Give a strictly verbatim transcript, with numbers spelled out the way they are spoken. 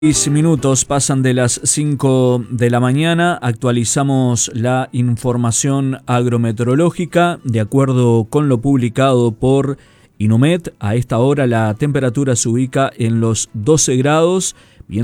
diez minutos pasan de las cinco de la mañana, actualizamos la información agrometeorológica. De acuerdo con lo publicado por Inumet, a esta hora la temperatura se ubica en los doce grados,